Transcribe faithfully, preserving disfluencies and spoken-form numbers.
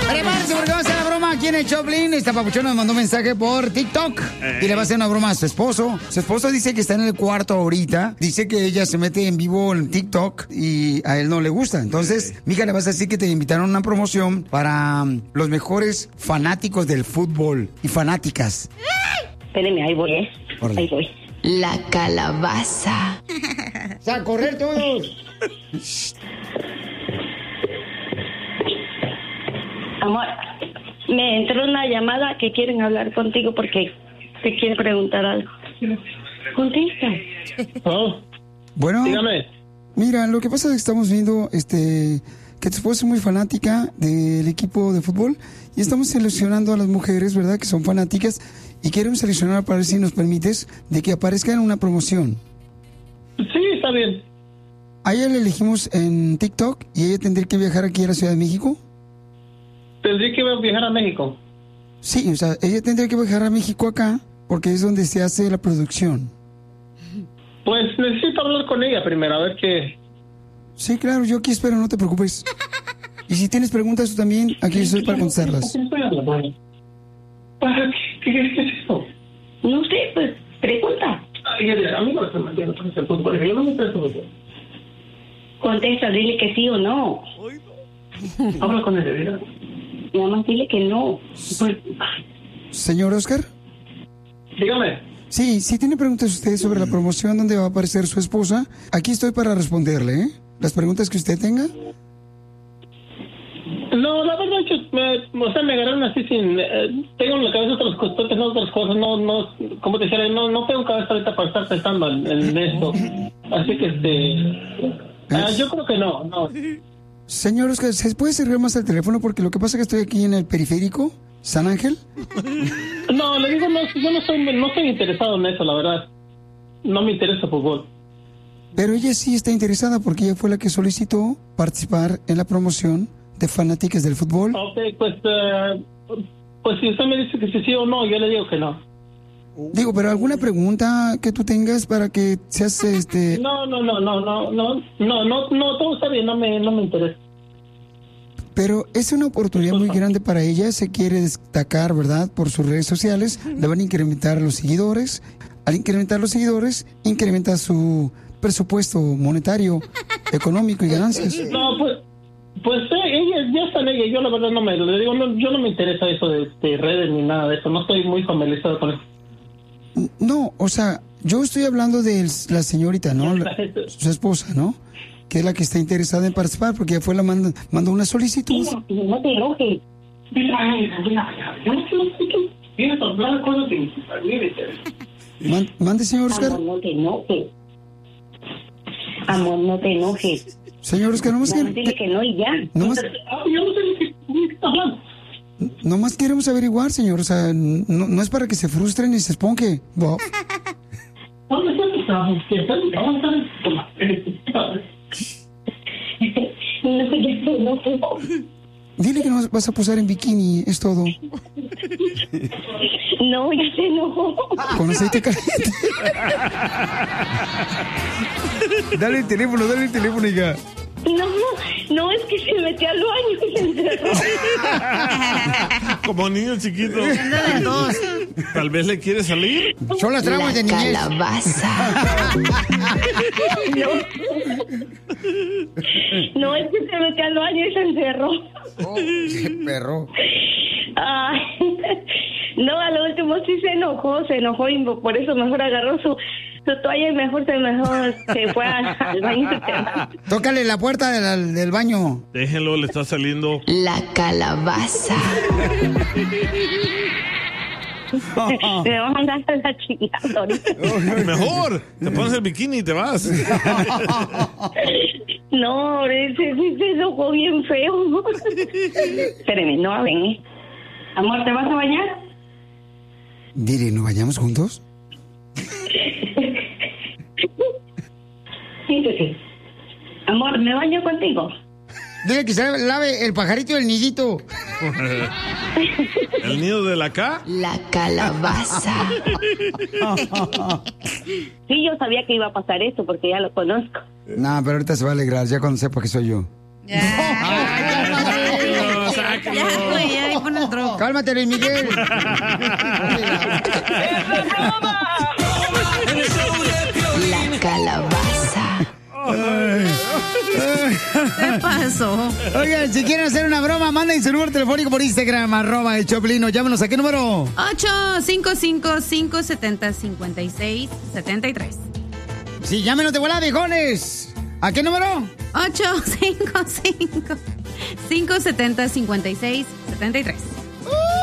Prepárense porque vamos a hacer la broma aquí en el Choplin. Esta papuchona nos mandó un mensaje por TikTok y le va a hacer una broma a su esposo. Su esposo dice que está en el cuarto ahorita. Dice que ella se mete en vivo en TikTok y a él no le gusta. Entonces, mija, le vas a decir que te invitaron a una promoción para um, los mejores fanáticos del fútbol y fanáticas. Espérenme, ahí voy, ¿eh? Órale. Ahí voy. La calabaza. O sea, a correr todos. Amor, me entró una llamada que quieren hablar contigo porque te quiere preguntar algo. Contesta. Oh, Bueno, dígame. mira, lo que pasa es que estamos viendo este que tu esposa es muy fanática del equipo de fútbol y estamos seleccionando a las mujeres, ¿verdad? Que son fanáticas y queremos seleccionar para ver si nos permites de que aparezca en una promoción. Sí, está bien. A ella le elegimos en TikTok y ella tendría que viajar aquí a la Ciudad de México. Tendría que viajar a México. Sí, o sea, ella tendría que viajar a México acá porque es donde se hace la producción. Pues necesito hablar con ella primero, a ver qué... Sí, claro, yo aquí espero, no te preocupes. Y si tienes preguntas tú también, aquí estoy para contestarlas. ¿Para qué? ¿Qué, qué es eso? No sé, pues, pregunta. Ay, a mí no me están mandando con el fútbol, yo no me presto fútbol. Contesta, dile que sí o no. Habla con él, ¿verdad? Nada más dile que no. Pues, Señor Oscar. dígame. Sí, si tiene preguntas usted sobre la promoción donde va a aparecer su esposa, aquí estoy para responderle, ¿eh? Las preguntas que usted tenga. No, la verdad es que me, o sea, me agarraron así sin... Eh, tengo en la cabeza otras cosas, estoy pensando otras cosas, no, no, como te decía, no, no tengo cabeza ahorita para estar pensando en, en esto. Así que, este... ah, yo creo que no, no. Señor Oscar, ¿se puede cerrar más el teléfono? Porque lo que pasa es que estoy aquí en el periférico, San Ángel. No, le digo, no, yo no estoy, no estoy interesado en eso, la verdad. No me interesa fútbol. Pero ella sí está interesada porque ella fue la que solicitó participar en la promoción de fanáticas del fútbol. Ok, pues, eh, pues si usted me dice que sí, sí o no, yo le digo que no. Digo, pero ¿alguna pregunta que tú tengas para que seas este...? No, no, no, no, no, no, no, no, no, todo está bien, no me, no me interesa. Pero es una oportunidad muy grande para ella, se quiere destacar, ¿verdad? Por sus redes sociales, le van a incrementar los seguidores. Al incrementar los seguidores, incrementa su presupuesto monetario, económico y ganancias. No, pues, pues eh, ella, ya está en ella, yo la verdad no me, le digo, no, yo no me interesa eso de, de redes ni nada de eso, no estoy muy familiarizado con eso. No, o sea, yo estoy hablando de la señorita, ¿no? La- su esposa, ¿no? Que es la que está interesada en participar, porque ella fue la manda, mandó una solicitud. No, no te enojes. Vienes a hablar cosas de... Man- mande, señor Oscar. Amor, no te enojes. Amor, no te enojes. Señor Oscar, nomás, Nada más que, dile que no y ya. nomás, Ah, yo no sé de qué de qué está hablando. nomás queremos averiguar, señor. O sea, no, no es para que se frustren y se esponje. Bob. ¿Dónde está tu trabajo? ¿Qué está? ¿Dónde está el- Toma, eh, No, ya no, no. Dile que no vas a posar en bikini, es todo. No, ya se enojó. Con aceite caliente. Dale el teléfono, dale el teléfono, hija. No, no, es que se metió al baño y se encerró. Como niño chiquito. Tal vez le quiere salir. Son las traumas de niñez. Calabaza. No. No, es que se metió al baño y se encerró. Oh, qué perro. Ay, no, a lo último sí se enojó, se enojó y por eso mejor agarró su, su toalla y mejor se mejor se fue al, al baño. Tócale la puerta del, del baño. Déjenlo, le está saliendo. La calabaza. Me va a mandar a la chingada ahorita. Mejor, te pones el bikini y te vas. No, ese sí se enojó bien feo. Espérame, no hablen, ¿eh? Amor, ¿te vas a bañar? Dile, ¿nos bañamos juntos? Sí, sí, sí. Amor, ¿me baño contigo? Dile que se lave el pajarito del nidito. ¿El nido de la K? La calabaza. Sí, yo sabía que iba a pasar esto porque ya lo conozco. No, pero ahorita se va a alegrar ya cuando sepa que soy yo. Ya, ya, Sáquenlo. ya fue. teléfono entró. Cálmate, Luis Miguel. La calabaza. ¿Qué pasó? Oigan, si quieren hacer una broma, manden su número telefónico por Instagram, arroba el Choplin. Llámenos. ¿A qué número? ocho cinco cinco, cinco siete cero, cinco seis siete tres. Sí, llámenos de volada, viejones. ¿A qué número? ocho cinco cinco, cinco siete cero, cinco seis siete tres.